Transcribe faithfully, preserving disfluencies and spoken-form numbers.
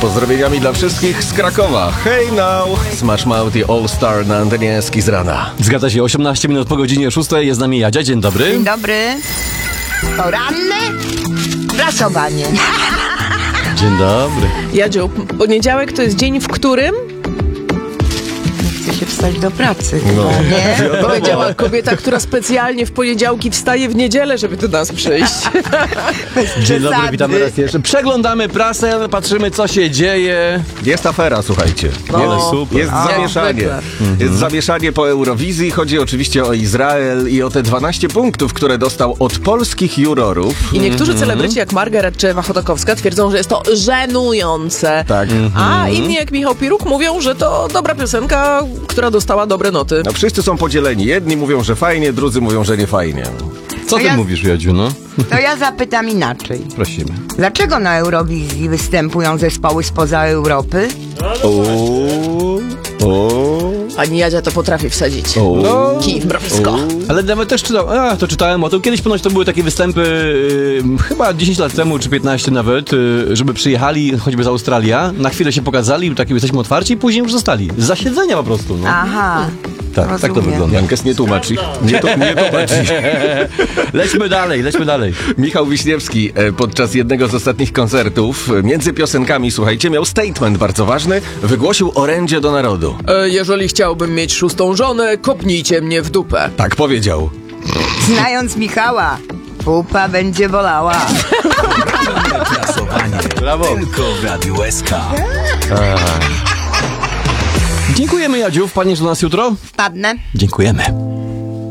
pozdrowieniami dla wszystkich z Krakowa. Hey now! Smash Mouth i All Star na antenie Eski z rana. Zgadza się, osiemnaście minut po godzinie szóstej, jest z nami Jadzia, dzień dobry. Dzień dobry. Poranne prasowanie. Dzień dobry. Jadziu, poniedziałek to jest dzień, w którym... Chce się wstać do pracy. No. Nie? Powiedziała kobieta, która specjalnie w poniedziałki wstaje w niedzielę, żeby do nas przyjść. Dzień dobry, Przesady. witamy raz jeszcze. Przeglądamy prasę, patrzymy co się dzieje. Jest afera, słuchajcie. No. Jest, super. jest Jak zamieszanie. zwykle. Jest zamieszanie po Eurowizji. Chodzi oczywiście o Izrael i o te dwanaście punktów, które dostał od polskich jurorów. I niektórzy celebryci, jak Margaret czy Ewa Chodakowska, twierdzą, że jest to żenujące. Tak. A inni, jak Michał Piruk, mówią, że to dobra piosenka, która dostała dobre noty. No, wszyscy są podzieleni. Jedni mówią, że fajnie, drudzy mówią, że nie fajnie. Co ty ja- mówisz, Jadziu, no? To ja zapytam inaczej. Prosimy. Dlaczego na Eurowizji występują zespoły spoza Europy? O, o, Pani Jadzia to potrafi wsadzić. o. Kij w mrowisko. Ale nawet też czytałem, a to czytałem o tym, kiedyś ponoć to były takie występy, yy, chyba dziesięć lat temu, czy piętnaście nawet, yy, żeby przyjechali choćby z Australii, na chwilę się pokazali, taki jesteśmy otwarci i później już zostali. Z zasiedzenia po prostu, no. Aha. tak, tak to rozumiem. wygląda. Jankes nie tłumaczy. Nie, to, nie tłumaczy. Lećmy dalej, lećmy dalej. Michał Wiśniewski e, podczas jednego z ostatnich koncertów e, między piosenkami, słuchajcie, miał statement bardzo ważny. Wygłosił orędzie do narodu. E, jeżeli chciałbym mieć szóstą żonę, kopnijcie mnie w dupę. Tak powiedział. Znając Michała, pupa będzie bolała. Brawo. Tylko w Radiu S K. Dziękujemy, Jadziu. Wpadniesz do nas jutro? Padnę. Dziękujemy.